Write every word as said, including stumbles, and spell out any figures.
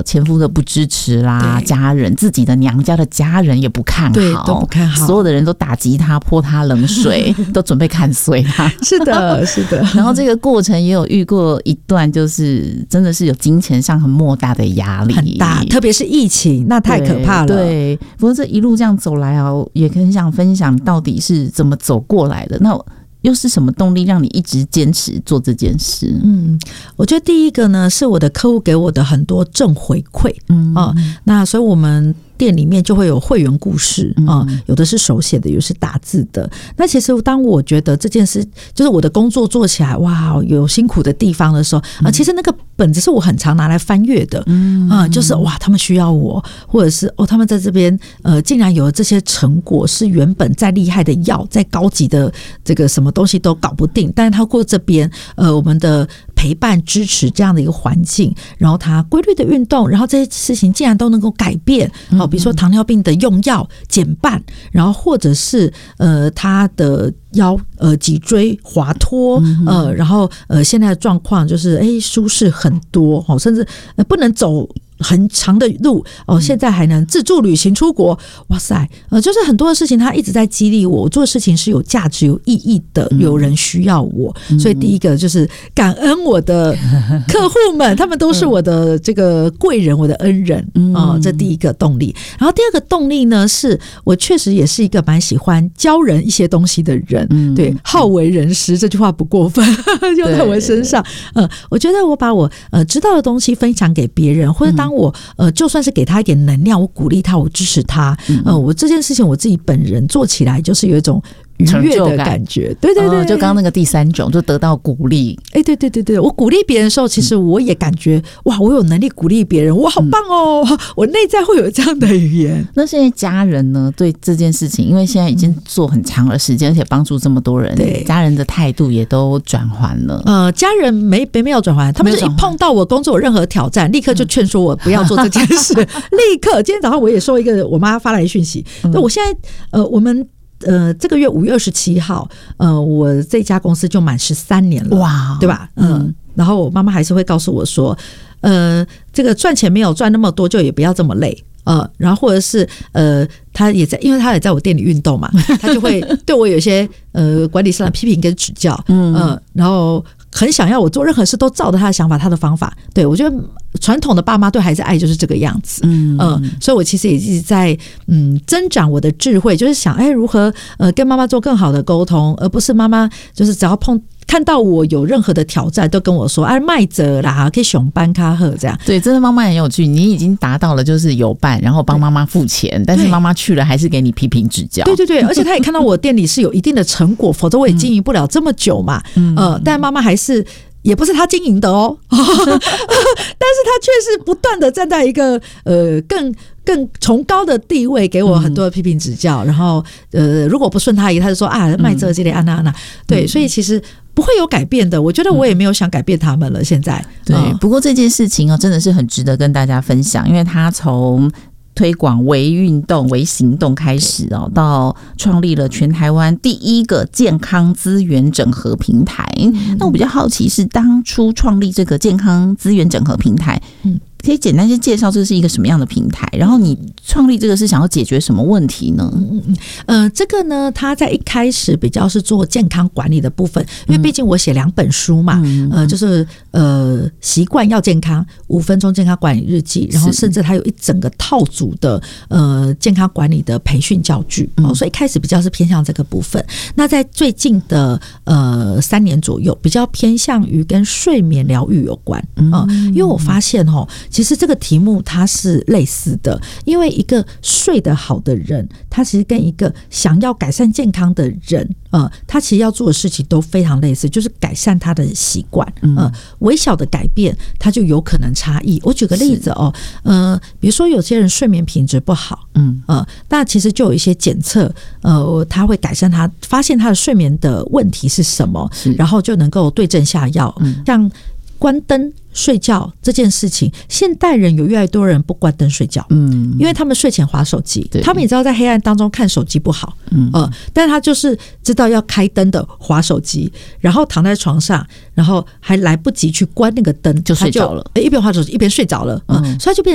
前夫的不支持啦，家人自己的娘家的家人也不看好， 对，都不看好， 所有的人都打击他，泼他冷水，都准备看衰他。 是的，是的。 然后这个过程也有遇过一段，就是真的是有金钱上很莫大的压力， 很大，特别是疫情，那太可怕了。 对，对，不过这一路这样走来啊，也很想分享到底是怎么走过来的。那又是什么动力让你一直坚持做这件事？嗯， 我觉得第一个呢，是我的客户给我的很多正回馈，嗯、呃、那所以我们店里面就会有会员故事啊、呃，有的是手写的，有的是打字的。那其实当我觉得这件事就是我的工作做起来，哇，有辛苦的地方的时候啊、呃，其实那个本子是我很常拿来翻阅的，嗯啊、呃，就是哇，他们需要我，或者是哦，他们在这边呃，竟然有了这些成果，是原本再厉害的药、再高级的这个什么东西都搞不定，但是他过这边呃，我们的陪伴支持这样的一个环境，然后他规律的运动，然后这些事情竟然都能够改变。好，比如说糖尿病的用药减半，然后或者是呃他的腰呃脊椎滑脱，呃，然后呃现在的状况就是哎舒适很多，哦，甚至呃不能走很长的路哦，现在还能自助旅行出国，哇塞，呃，就是很多的事情，他一直在激励我，我做的事情是有价值、有意义的，有人需要我，嗯、所以第一个就是感恩我的客户们，他们都是我的这个贵人，我的恩人啊、呃，这第一个动力。然后第二个动力呢，是我确实也是一个蛮喜欢教人一些东西的人，嗯、对，好为人师这句话不过分，用在我身上。呃，我觉得我把我呃知道的东西分享给别人，或者当我呃，就算是给他一点能量，我鼓励他，我支持他，呃，我这件事情我自己本人做起来就是有一种愉悦的感觉，对对对， 哦、就刚刚那个第三种，就得到鼓励。 哎，对对对对，我鼓励别人的时候，其实我也感觉、嗯、哇，我有能力鼓励别人，我好棒哦，嗯、我内在会有这样的语言。 那现在家人呢，对这件事情，因为现在已经做很长的时间，而且帮助这么多人，对家人的态度也都转换了。 呃，家人没没没有转换，他们就一碰到我工作有任何挑战，立刻就劝说我不要做这件事，嗯、立刻。今天早上我也收一个我妈发来的讯息，嗯、我现在呃，我们。呃，这个月五月二十七号，呃，我这家公司就满十三年了，哇，对吧？嗯，嗯然后我妈妈还是会告诉我说，呃，这个赚钱没有赚那么多，就也不要这么累。呃，然后或者是呃，他也在，因为他也在我店里运动嘛，他就会对我有一些呃管理上的批评跟指教，嗯、呃，然后很想要我做任何事都照着他的想法、他的方法。对，我觉得传统的爸妈对孩子爱就是这个样子，嗯、呃，所以我其实也一直在嗯增长我的智慧，就是想哎如何呃跟妈妈做更好的沟通，而不是妈妈就是只要碰。看到我有任何的挑战，都跟我说：“哎，卖者啦，可以熊班卡赫这样。” 对，真的妈妈很有趣。你已经达到了，就是有伴，然后帮妈妈付钱，但是妈妈去了还是给你批评指教。 对对对，而且她也看到我店里是有一定的成果，否则我也经营不了这么久嘛。嗯、呃，但妈妈还是。也不是他经营的哦，但是他却是不断的站在一个呃更更崇高的地位，给我很多的批评指教。嗯、然后呃，如果不顺他意，他就说啊，卖这这类安娜安娜。对，所以其实不会有改变的。我觉得我也没有想改变他们了。现在对，嗯、不过这件事情哦，真的是很值得跟大家分享，因为他从推广微运动、微行动开始哦，到创立了全台湾第一个健康资源整合平台。嗯、那我比较好奇是当初创立这个健康资源整合平台，嗯，可以简单先介绍这是一个什么样的平台？然后你创立这个是想要解决什么问题呢？ 嗯嗯呃，这个呢，它在一开始比较是做健康管理的部分，因为毕竟我写两本书嘛，嗯、呃，就是呃习惯要健康，五分钟健康管理日记，然后甚至它有一整个套组的呃健康管理的培训教具，哦，所以一开始比较是偏向这个部分。那在最近的呃三年左右，比较偏向于跟睡眠疗愈有关啊、呃，因为我发现哦。其实这个题目它是类似的，因为一个睡得好的人，他其实跟一个想要改善健康的人，呃，他其实要做的事情都非常类似，就是改善他的习惯，呃，微小的改变，他就有可能差异。我举个例子哦，呃，比如说有些人睡眠品质不好，嗯，呃，那其实就有一些检测，呃，他会改善他，发现他的睡眠的问题是什么，然后就能够对症下药，嗯、像关灯。睡觉这件事情，现代人有越来越多人不关灯睡觉，嗯，因为他们睡前滑手机，他们也知道在黑暗当中看手机不好，嗯，呃，但是他就是知道要开灯的滑手机，然后躺在床上，然后还来不及去关那个灯， 就睡着了， 一边滑手机一边睡着了，嗯，所以他就变成